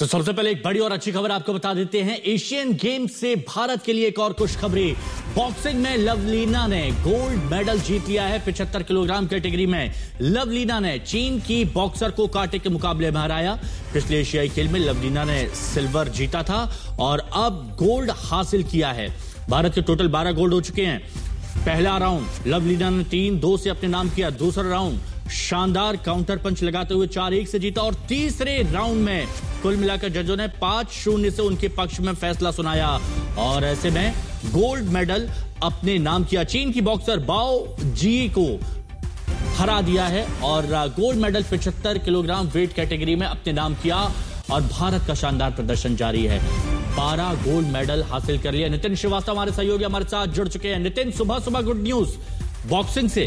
तो सबसे पहले एक बड़ी और अच्छी खबर आपको बता देते हैं। एशियन गेम्स से भारत के लिए एक और खुशखबरी। बॉक्सिंग में लवलीना ने गोल्ड मेडल जीत लिया है। 75 किलोग्राम कैटेगरी में लवलीना ने चीन की बॉक्सर को कांटे के मुकाबले में हराया। पिछले एशियाई खेल में लवलीना ने सिल्वर जीता था और अब गोल्ड हासिल किया है। भारत के टोटल 12 गोल्ड हो चुके हैं। पहला राउंड लवलीना ने 3-2 से अपने नाम किया। दूसरा राउंड शानदार काउंटर पंच लगाते हुए 4-1 से जीता और तीसरे राउंड में कुल मिलाकर जजों ने 5-0 से उनके पक्ष में फैसला सुनाया और ऐसे में गोल्ड मेडल अपने नाम किया। चीन की बॉक्सर बाओ जी को हरा दिया है और gold medal 75 kilogram weight category में अपने नाम किया और भारत का शानदार प्रदर्शन जारी है। 12 गोल्ड मेडल हासिल कर लिया। नितिन श्रीवास्तव हमारे सहयोगी हमारे साथ जुड़ चुके हैं। नितिन, सुबह सुबह गुड न्यूज बॉक्सिंग से।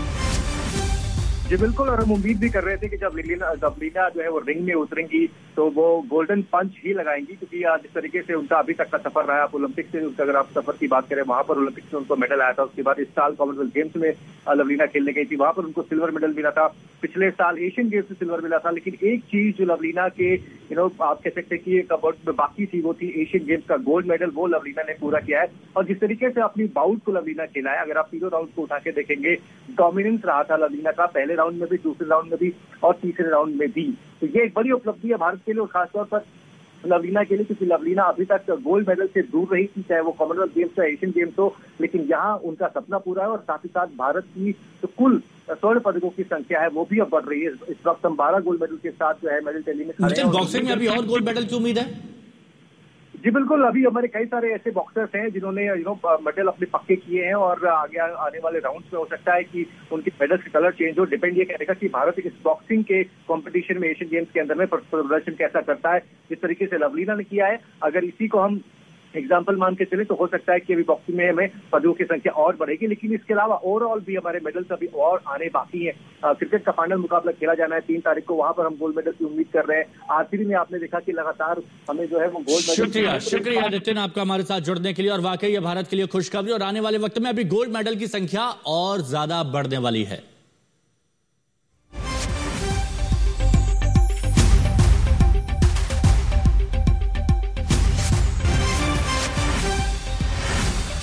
जी बिल्कुल, और हम उम्मीद भी कर रहे थे कि जब लवलीना जो है वो रिंग में उतरेंगी तो वो गोल्डन पंच ही लगाएंगी, क्योंकि जिस तरीके से उनका अभी तक का सफर रहा है। आप ओलंपिक से अगर आप सफर की बात करें, वहां पर ओलंपिक्स में उनको मेडल आया था। उसके बाद इस साल कॉमनवेल्थ गेम्स में लवलीना खेलने गई थी, वहां पर उनको सिल्वर मेडल मिला था। पिछले साल एशियन गेम्स में सिल्वर मिला था। लेकिन एक चीज जो लवलीना के आप कह सकते हैं कि एक में बाकी थी, वो थी एशियन गेम्स का गोल्ड मेडल। वो लवलीना ने पूरा किया है और जिस तरीके से अपनी बाउट को लवलीना खेला है, अगर आप तीनों राउंड को उठा के देखेंगे, डोमिनेंस रहा था लवलीना का, पहले राउंड में भी, दूसरे राउंड में भी और तीसरे राउंड में भी। तो ये एक बड़ी उपलब्धि है भारत के लिए और खासतौर पर लवलीना के लिए, क्योंकि लवलीना अभी तक गोल्ड मेडल से दूर रही थी, चाहे वो कॉमनवेल्थ गेम्स या एशियन गेम्स हो। लेकिन यहाँ उनका सपना पूरा है और साथ ही साथ भारत की जो कुल स्वर्ण पदकों की संख्या है वो भी अब बढ़ रही है। इस वक्त हम 12 गोल्ड मेडल के साथ जो है मेडल टैली में खड़े हैं। बॉक्सिंग में अभी और गोल्ड मेडल की उम्मीद है? जी बिल्कुल, अभी हमारे कई सारे ऐसे बॉक्सर्स हैं जिन्होंने मेडल अपने पक्के किए हैं और आगे आने वाले राउंड्स में हो सकता है कि उनके मेडल्स के कलर चेंज हो। डिपेंड ये करेगा कि भारत इस बॉक्सिंग के कंपटीशन में एशियन गेम्स के अंदर में प्रदर्शन कैसा करता है। जिस तरीके से लवलीना ने किया है, अगर इसी को हम एग्जाम्पल मान के चले तो हो सकता है कि अभी बॉक्सिंग में हमें पदों की संख्या और बढ़ेगी। लेकिन इसके अलावा ओवरऑल भी हमारे मेडल्स अभी और आने बाकी हैं। क्रिकेट का फाइनल मुकाबला खेला जाना है 3 तारीख को, वहां पर हम गोल्ड मेडल की उम्मीद कर रहे हैं। आखिरी में आपने देखा कि लगातार हमें जो है वो गोल्ड मेडल। शुक्रिया नितिन आपका हमारे साथ जुड़ने के लिए। और वाकई ये भारत के लिए खुशखबरी और आने वाले वक्त में अभी गोल्ड मेडल की संख्या और ज्यादा बढ़ने वाली है।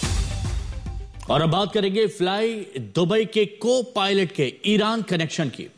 और अब बात करेंगे फ्लाई दुबई के को पायलट के ईरान कनेक्शन की।